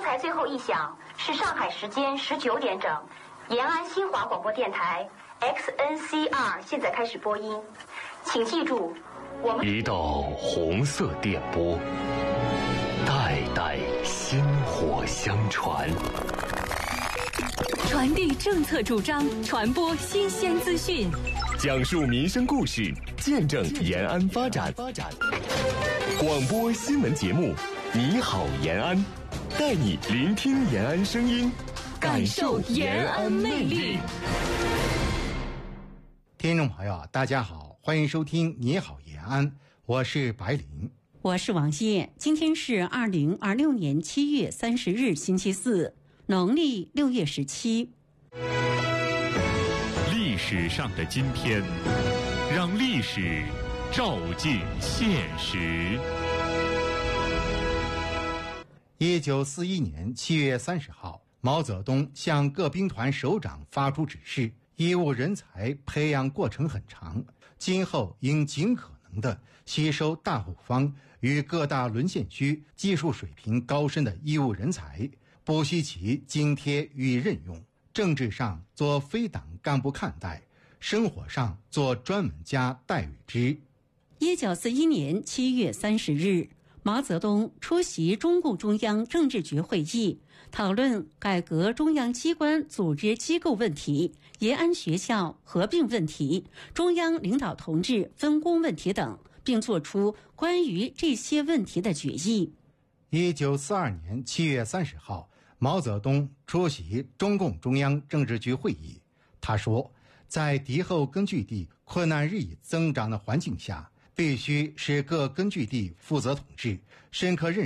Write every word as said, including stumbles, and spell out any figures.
才最后一响是上海时间十九点整，延安新华广播电台 X N C R 现在开始播音，请记住，我们一道红色电波，代代薪火相传， 传递政策主张，传播新鲜资讯， 讲述民生故事，见证延安发展。广播新闻节目，你好延安，带你聆听延安声音，感受延安魅力。 听众朋友，大家好，欢迎收听你好延安，我是白林， 我是王烨。今天是二零二六年七月三十日，星期四，农历六月十七。 历史上的今天，让历史照进现实。 一九四一年七月三十号，毛泽东向各兵团首长发出指示，医务人才培养过程很长，今后应尽可能地吸收大后方与各大沦陷区技术水平高深的医务人才，不惜其津贴予以任用，政治上做非党干部看待，生活上做专门家待遇之。 一九四一年七月三十日，毛泽东出席中共中央政治局会议，讨论改革中央机关组织机构问题、延安学校合并问题、中央领导同志分工问题等，并作出关于这些问题的决议。 一九四二年七月三十号，毛泽东出席中共中央政治局会议，他说，在敌后根据地困难日益增长的环境下，必须使各根据地负责统治深刻认